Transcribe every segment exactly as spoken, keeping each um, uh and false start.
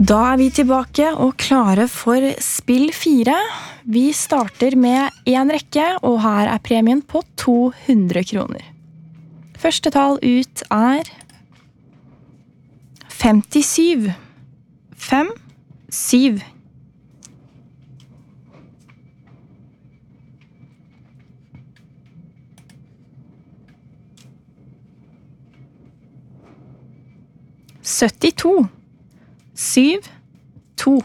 Da er vi tilbake og klare for spill fire. Vi starter med en rekke, og her er premien på to hundre kroner. Første tall ut er femtisju. Fem, syv. syttito. Syv, to.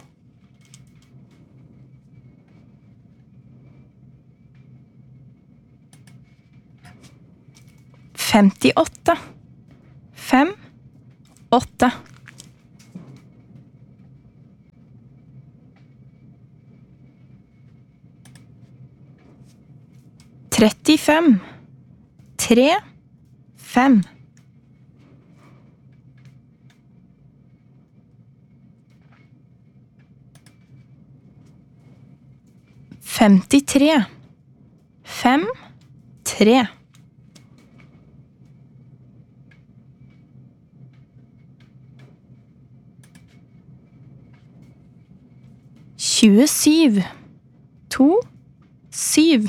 Femtiåtte. Fem, åtte. Trettifem. Tre, fem. Femtitre. Fem, tre. Tjuesju. To, syv.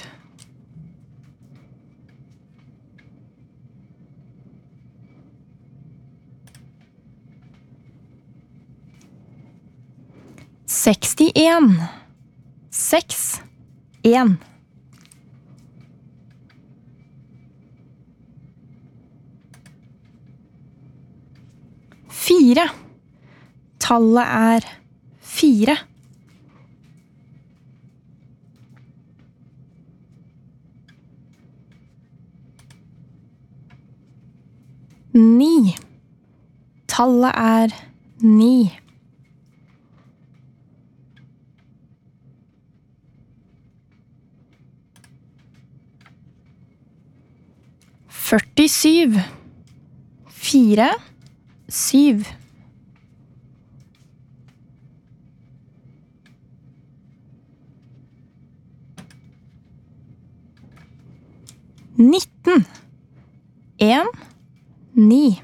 Sekstien. Seks, en. Fire. Tallet er fire. Ni. Tallet er ni. Førtisju. Fire, syv. Nitten. En, ni.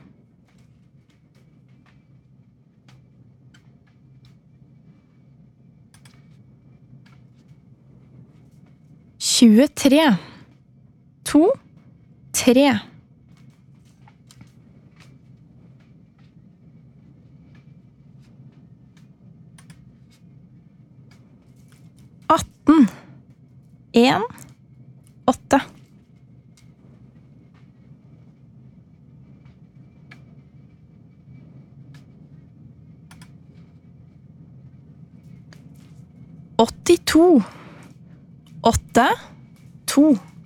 Tjuetre. To, tre. Atten. En, åtte. Åttito. Åtte, to.